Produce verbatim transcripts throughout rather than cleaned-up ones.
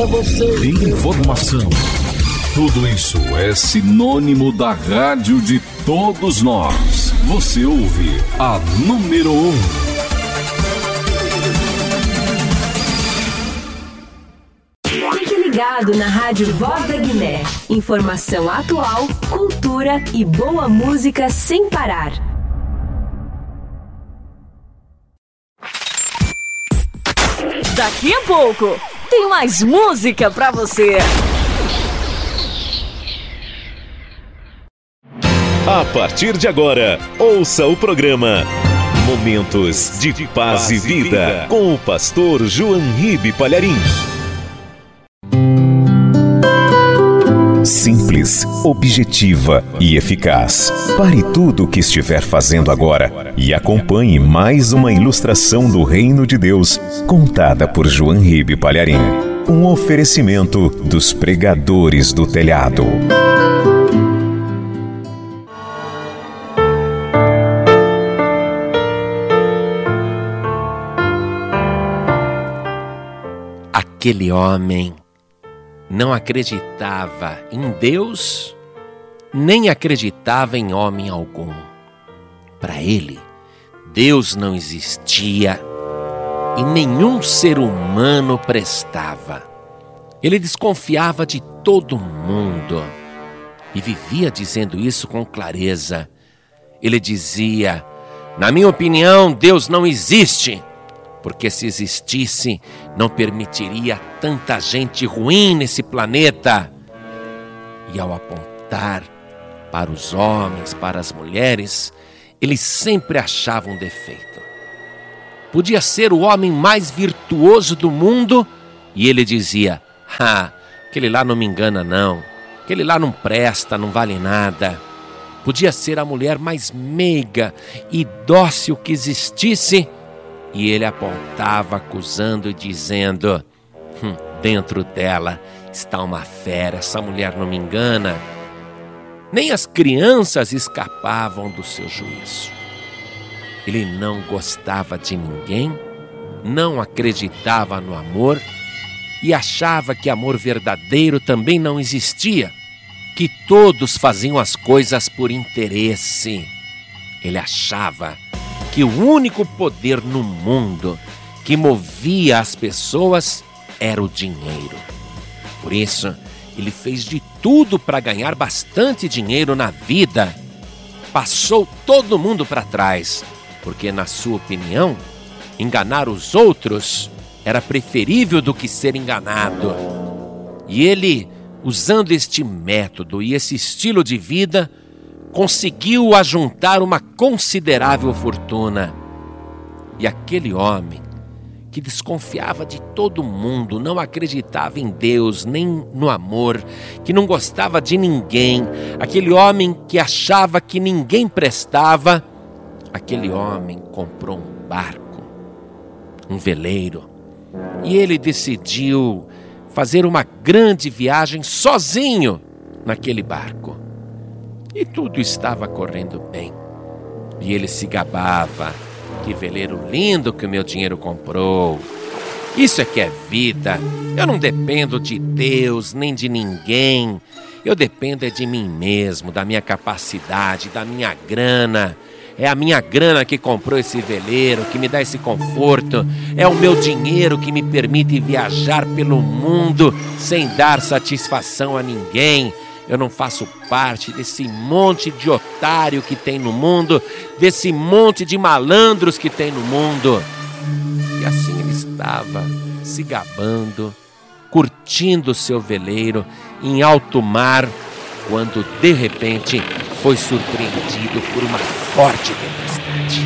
informação. Tudo isso é sinônimo da rádio de todos nós. Você ouve a número um. Fique ligado na Rádio Voz da Guiné. Informação atual, cultura e boa música sem parar. Daqui a pouco tem mais música pra você. A partir de agora, ouça o programa Momentos de Paz e Vida com o pastor João Ribe Palharim. Simples, objetiva e eficaz. Pare tudo o que estiver fazendo agora e acompanhe mais uma ilustração do Reino de Deus, contada por João Ribe Palharim. Um oferecimento dos pregadores do telhado. Aquele homem não acreditava em Deus, nem acreditava em homem algum. Para ele, Deus não existia e nenhum ser humano prestava. Ele desconfiava de todo mundo e vivia dizendo isso com clareza. Ele dizia: na minha opinião, Deus não existe. Porque se existisse, não permitiria tanta gente ruim nesse planeta. E ao apontar para os homens, para as mulheres, ele sempre achava um defeito. Podia ser o homem mais virtuoso do mundo e ele dizia: ah, aquele lá não me engana não, aquele lá não presta, não vale nada. Podia ser a mulher mais meiga e dócil que existisse, e ele apontava acusando e dizendo: hum, dentro dela está uma fera, essa mulher não me engana. Nem as crianças escapavam do seu juízo. Ele não gostava de ninguém, não acreditava no amor e achava que amor verdadeiro também não existia, que todos faziam as coisas por interesse. Ele achava que o único poder no mundo que movia as pessoas era o dinheiro. Por isso, ele fez de tudo para ganhar bastante dinheiro na vida. Passou todo mundo para trás, porque, na sua opinião, enganar os outros era preferível do que ser enganado. E ele, usando este método e esse estilo de vida, conseguiu ajuntar uma considerável fortuna. E aquele homem, que desconfiava de todo mundo, não acreditava em Deus, nem no amor, que não gostava de ninguém, aquele homem que achava que ninguém prestava, aquele homem comprou um barco, um veleiro, e ele decidiu fazer uma grande viagem sozinho naquele barco. E tudo estava correndo bem. E ele se gabava: que veleiro lindo que o meu dinheiro comprou. Isso é que é vida. Eu não dependo de Deus, nem de ninguém. Eu dependo é de mim mesmo, da minha capacidade, da minha grana. É a minha grana que comprou esse veleiro, que me dá esse conforto. É o meu dinheiro que me permite viajar pelo mundo sem dar satisfação a ninguém. Eu não faço parte desse monte de otário que tem no mundo, desse monte de malandros que tem no mundo. E assim ele estava se gabando, curtindo o seu veleiro em alto mar, quando de repente foi surpreendido por uma forte tempestade.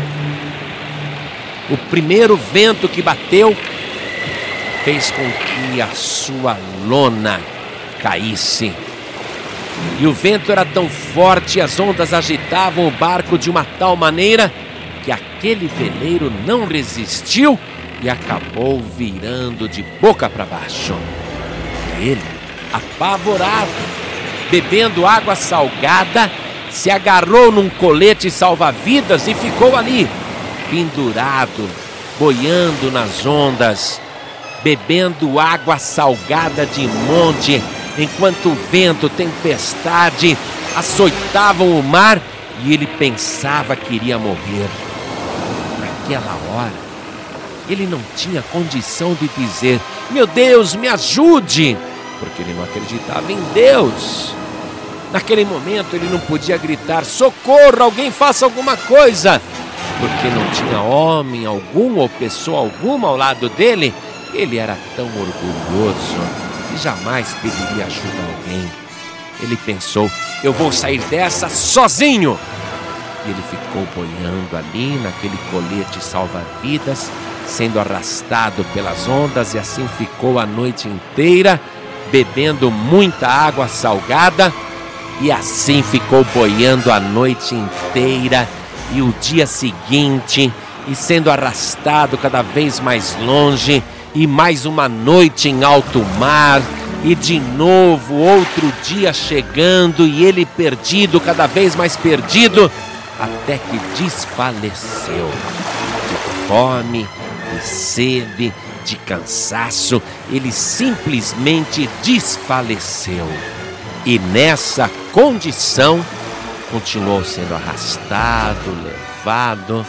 O primeiro vento que bateu fez com que a sua lona caísse. E o vento era tão forte e as ondas agitavam o barco de uma tal maneira que aquele veleiro não resistiu e acabou virando de boca para baixo. E ele, apavorado, bebendo água salgada, se agarrou num colete salva-vidas e ficou ali, pendurado, boiando nas ondas. bebendo água salgada de monte, enquanto o vento, tempestade açoitavam o mar e ele pensava que iria morrer. Naquela hora, ele não tinha condição de dizer: meu Deus, me ajude, porque ele não acreditava em Deus. Naquele momento ele não podia gritar: socorro, alguém faça alguma coisa, porque não tinha homem algum ou pessoa alguma ao lado dele. Ele era tão orgulhoso que jamais pediria ajuda a alguém. Ele pensou: eu vou sair dessa sozinho. E ele ficou boiando ali naquele colete salva-vidas, sendo arrastado pelas ondas, e assim ficou a noite inteira, bebendo muita água salgada, e assim ficou boiando a noite inteira, e o dia seguinte, e sendo arrastado cada vez mais longe, e mais uma noite em alto mar, e de novo outro dia chegando, e ele perdido, cada vez mais perdido, até que desfaleceu de fome, de sede, de cansaço. Ele simplesmente desfaleceu. E nessa condição continuou sendo arrastado, levado.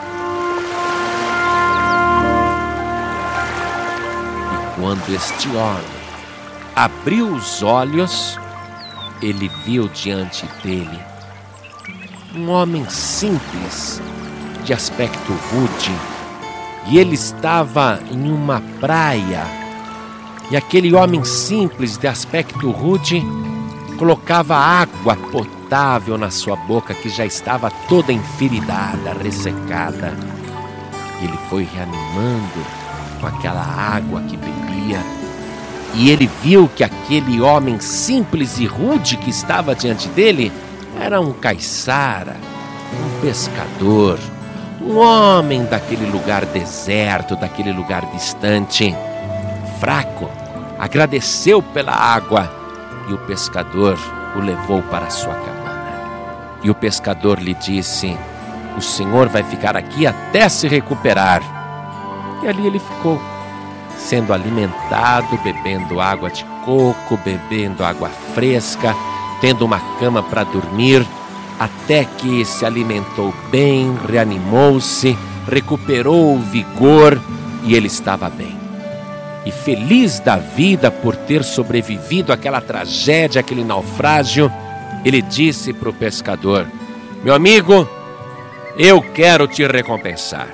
E quando este homem abriu os olhos, ele viu diante dele um homem simples, de aspecto rude, e ele estava em uma praia, e aquele homem simples, de aspecto rude, colocava água potável na sua boca, que já estava toda enferidada, ressecada. Ele foi reanimando com aquela água que bebia, e ele viu que aquele homem simples e rude que estava diante dele era um caiçara, um pescador, um homem daquele lugar deserto, daquele lugar distante. Fraco, agradeceu pela água, e o pescador o levou para a sua cabana. E o pescador lhe disse: o senhor vai ficar aqui até se recuperar. E ali ele ficou, sendo alimentado, bebendo água de coco, bebendo água fresca, tendo uma cama para dormir, até que se alimentou bem, reanimou-se, recuperou o vigor, e ele estava bem. E feliz da vida por ter sobrevivido àquela tragédia, àquele naufrágio, ele disse para o pescador: meu amigo, eu quero te recompensar.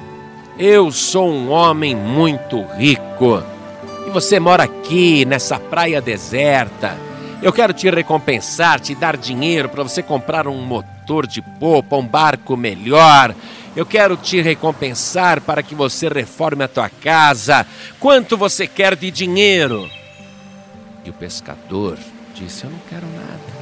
Eu sou um homem muito rico, e você mora aqui nessa praia deserta. Eu quero te recompensar, te dar dinheiro para você comprar um motor de popa, um barco melhor. Eu quero te recompensar para que você reforme a tua casa. Quanto você quer de dinheiro? E o pescador disse: eu não quero nada.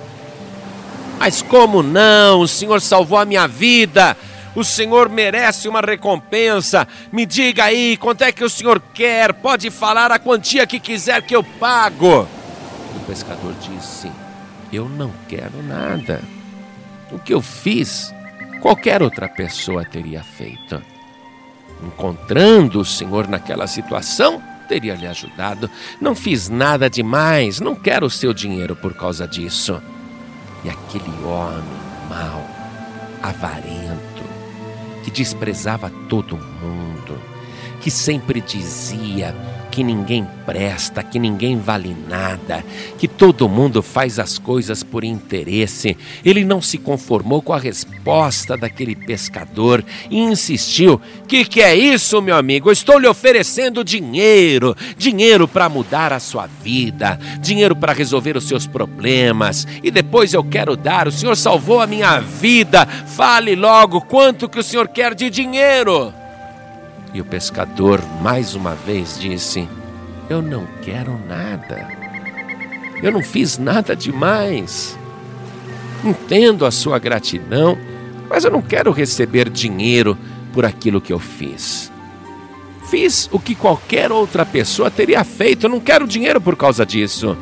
Mas como não? O senhor salvou a minha vida. O senhor merece uma recompensa. Me diga aí, quanto é que o senhor quer? Pode falar a quantia que quiser que eu pago. O pescador disse: eu não quero nada. O que eu fiz, qualquer outra pessoa teria feito. Encontrando o senhor naquela situação, teria lhe ajudado. Não fiz nada demais, não quero o seu dinheiro por causa disso. E aquele homem mau, avarento, que desprezava todo mundo, que sempre dizia que ninguém presta, que ninguém vale nada, que todo mundo faz as coisas por interesse. Ele não se conformou com a resposta daquele pescador e insistiu: que que é isso, meu amigo? Eu estou lhe oferecendo dinheiro, dinheiro para mudar a sua vida, dinheiro para resolver os seus problemas, e depois eu quero dar. O senhor salvou a minha vida, fale logo quanto que o senhor quer de dinheiro. E o pescador mais uma vez disse: eu não quero nada. Eu não fiz nada demais. Entendo a sua gratidão, mas eu não quero receber dinheiro por aquilo que eu fiz. Fiz o que qualquer outra pessoa teria feito. Eu não quero dinheiro por causa disso.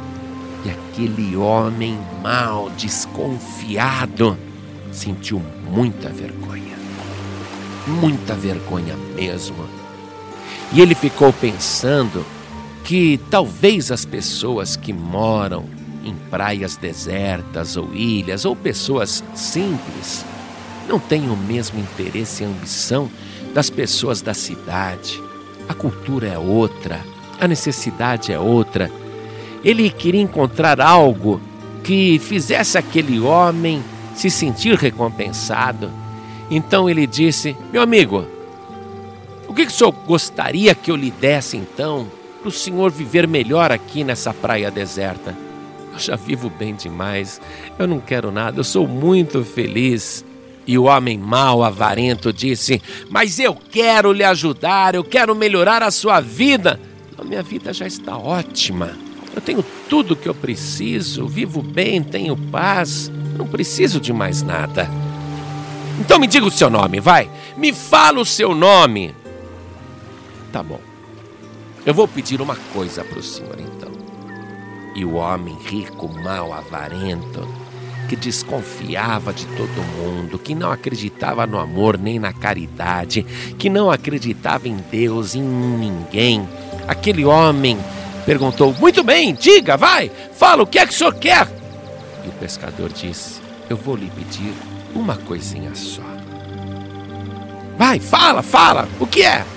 E aquele homem mau, desconfiado, sentiu muita vergonha. Muita vergonha mesmo. E ele ficou pensando que talvez as pessoas que moram em praias desertas ou ilhas, ou pessoas simples, não tenham o mesmo interesse e ambição das pessoas da cidade. A cultura é outra, a necessidade é outra. Ele queria encontrar algo que fizesse aquele homem se sentir recompensado. Então ele disse: meu amigo, o que, que o senhor gostaria que eu lhe desse então, para o senhor viver melhor aqui nessa praia deserta? Eu já vivo bem demais, eu não quero nada, eu sou muito feliz. E o homem mau, avarento, disse: mas eu quero lhe ajudar, eu quero melhorar a sua vida. A minha vida já está ótima, eu tenho tudo o que eu preciso, vivo bem, tenho paz, não preciso de mais nada. Então me diga o seu nome, vai, me fala o seu nome. Tá bom, eu vou pedir uma coisa para o senhor então. E o homem rico, mau, avarento, que desconfiava de todo mundo, que não acreditava no amor nem na caridade, que não acreditava em Deus, em ninguém, aquele homem perguntou: muito bem, diga, vai, fala, o que é que o senhor quer? E o pescador disse: eu vou lhe pedir uma coisinha só. Vai, fala, fala, o que é?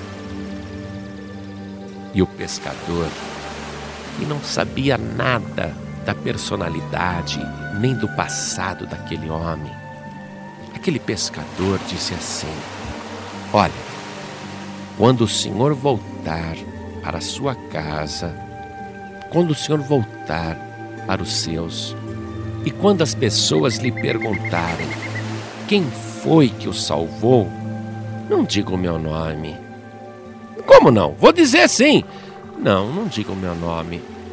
E o pescador, que não sabia nada da personalidade nem do passado daquele homem, aquele pescador disse assim: olha, quando o senhor voltar para a sua casa, quando o senhor voltar para os seus, e quando as pessoas lhe perguntarem quem foi que o salvou, não diga o meu nome. Como não? Vou dizer sim. Não, não diga o meu nome.